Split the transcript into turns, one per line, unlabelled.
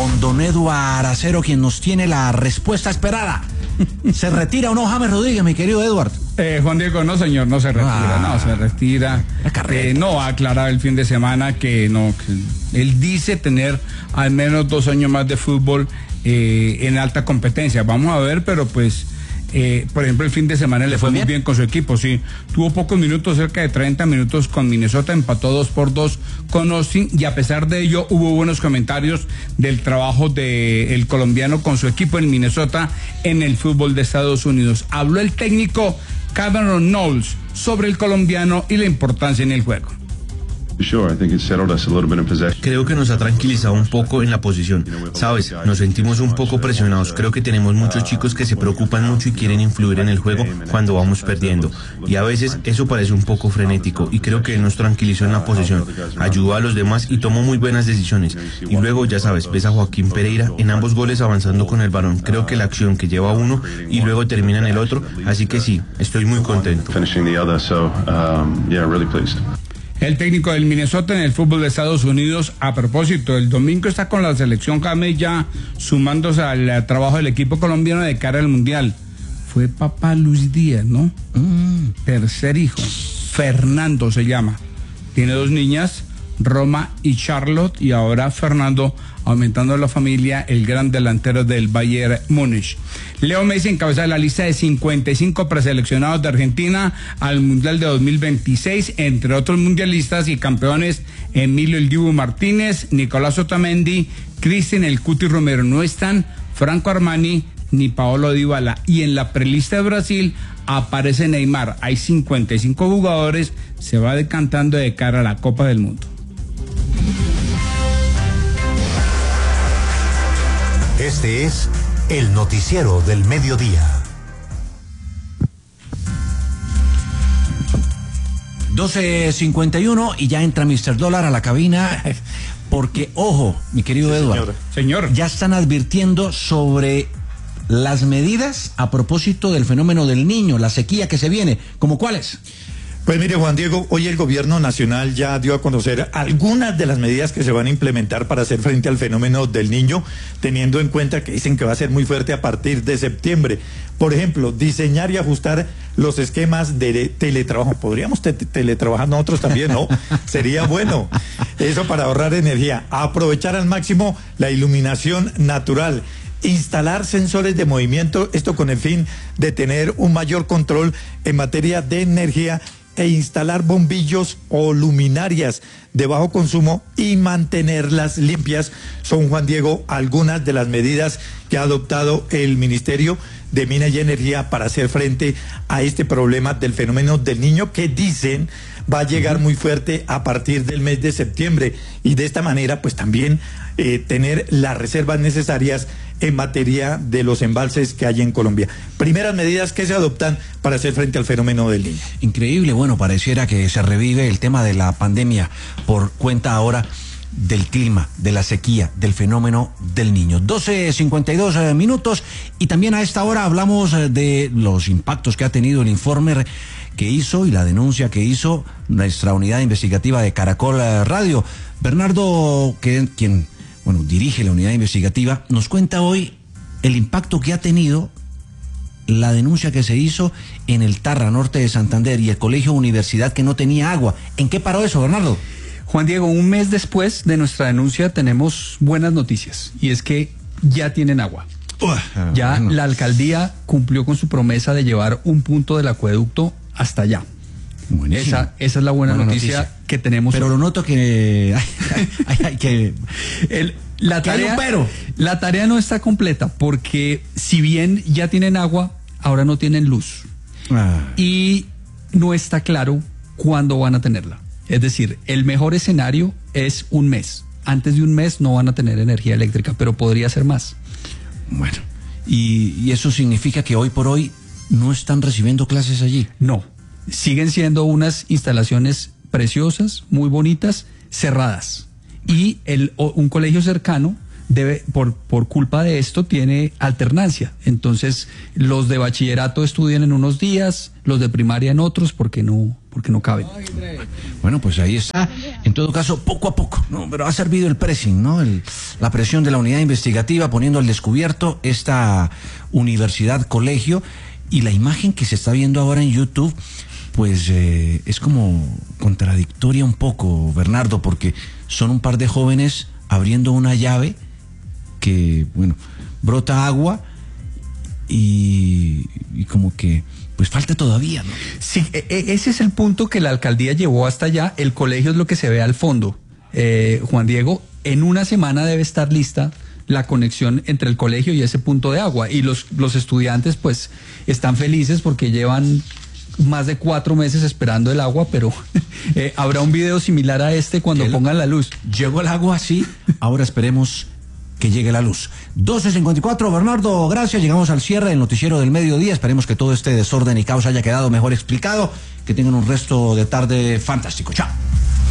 con don Eduard Aracero, quien nos tiene la respuesta esperada. ¿Se retira o no James Rodríguez, mi querido Eduard?
Juan Diego, no señor, no se retira, no ha aclarado el fin de semana que no, que él dice tener al menos 2 años más de fútbol en alta competencia. Vamos a ver, pero pues por ejemplo, el fin de semana le fue muy bien con su equipo, sí. Tuvo pocos minutos, cerca de 30 minutos con Minnesota, empató 2-2 con Austin, y a pesar de ello hubo buenos comentarios del trabajo del colombiano con su equipo en Minnesota en el fútbol de Estados Unidos. Habló el técnico Cameron Knowles sobre el colombiano y la importancia en el juego.
Creo que nos ha tranquilizado un poco en la posición. Sabes, nos sentimos un poco presionados. Creo que tenemos muchos chicos que se preocupan mucho y quieren influir en el juego cuando vamos perdiendo. Y a veces eso parece un poco frenético. Y creo que él nos tranquilizó en la posición. Ayudó a los demás y tomó muy buenas decisiones. Y luego, ya sabes, ves a Joaquín Pereira en ambos goles avanzando con el balón. Creo que la acción que lleva uno y luego termina en el otro. Así que sí, estoy muy contento.
El técnico del Minnesota en el fútbol de Estados Unidos, a propósito, el domingo está con la selección James ya sumándose al trabajo del equipo colombiano de cara al Mundial. Fue papá Luis Díaz, ¿no? Tercer hijo, Fernando se llama. Tiene 2 niñas, Roma y Charlotte, y ahora Fernando, aumentando la familia, el gran delantero del Bayern Múnich. Leo Messi encabeza la lista de 55 preseleccionados de Argentina al Mundial de 2026, entre otros mundialistas y campeones Emilio El Dibu Martínez, Nicolás Otamendi, Cristian El Cuti Romero. No están Franco Armani ni Paolo Dybala, y en la prelista de Brasil aparece Neymar. Hay 55 jugadores, se va decantando de cara a la Copa del Mundo.
Este es el noticiero del mediodía.
12:51 y ya entra Mr. Dólar a la cabina, porque, ojo, mi querido Eduardo,
señor,
ya están advirtiendo sobre las medidas a propósito del fenómeno del Niño, la sequía que se viene. ¿Cómo cuáles?
Pues mire, Juan Diego, hoy el gobierno nacional ya dio a conocer algunas de las medidas que se van a implementar para hacer frente al fenómeno del Niño, teniendo en cuenta que dicen que va a ser muy fuerte a partir de septiembre. Por ejemplo, diseñar y ajustar los esquemas de teletrabajo. ¿Podríamos teletrabajar nosotros también? No, sería bueno. Eso para ahorrar energía. Aprovechar al máximo la iluminación natural. Instalar sensores de movimiento, esto con el fin de tener un mayor control en materia de energía, e instalar bombillos o luminarias de bajo consumo y mantenerlas limpias. Son, Juan Diego, algunas de las medidas que ha adoptado el Ministerio de Minas y Energía para hacer frente a este problema del fenómeno del Niño, que dicen va a llegar muy fuerte a partir del mes de septiembre, y de esta manera pues también tener las reservas necesarias en materia de los embalses que hay en Colombia. Primeras medidas que se adoptan para hacer frente al fenómeno del Niño.
Increíble, bueno, pareciera que se revive el tema de la pandemia por cuenta ahora del clima, de la sequía, del fenómeno del Niño. 12:52 minutos, y también a esta hora hablamos de los impactos que ha tenido el informe que hizo y la denuncia que hizo nuestra unidad investigativa de Caracol Radio. Bernardo, quien dirige la unidad investigativa, nos cuenta hoy el impacto que ha tenido la denuncia que se hizo en el Tarra, norte de Santander, y el colegio Universidad que no tenía agua. ¿En qué paró eso, Bernardo?
Juan Diego, un mes después de nuestra denuncia tenemos buenas noticias, y es que ya tienen agua. Ya la alcaldía cumplió con su promesa de llevar un punto del acueducto hasta allá. Esa es la buena noticia que tenemos.
Pero lo noto que hay que
la tarea no está completa, porque si bien ya tienen agua, ahora no tienen luz. Y no está claro cuándo van a tenerla. Es decir, el mejor escenario es un mes. Antes de un mes no van a tener energía eléctrica, pero podría ser más.
Bueno, y eso significa que hoy por hoy no están recibiendo clases allí.
No, siguen siendo unas instalaciones preciosas, muy bonitas, cerradas. Y un colegio cercano debe, por culpa de esto, tiene alternancia. Entonces, los de bachillerato estudian en unos días, los de primaria en otros, porque no porque no caben.
Bueno, pues ahí está, en todo caso, poco a poco, ¿no? Pero ha servido el pressing, ¿no? La presión de la unidad investigativa poniendo al descubierto esta universidad, colegio, y la imagen que se está viendo ahora en YouTube, pues es como contradictoria un poco, Bernardo, porque son un par de jóvenes abriendo una llave que, bueno, brota agua y como que pues falta todavía, ¿no?
Sí, ese es el punto que la alcaldía llevó hasta allá. El colegio es lo que se ve al fondo. Juan Diego, en una semana debe estar lista la conexión entre el colegio y ese punto de agua. Y los estudiantes pues están felices porque llevan más de 4 meses esperando el agua, pero habrá un video similar a este cuando pongan la luz.
Llegó el agua, sí, ahora esperemos que llegue la luz. 12:54, Bernardo, gracias. Llegamos al cierre del noticiero del mediodía. Esperemos que todo este desorden y caos haya quedado mejor explicado. Que tengan un resto de tarde fantástico. Chao.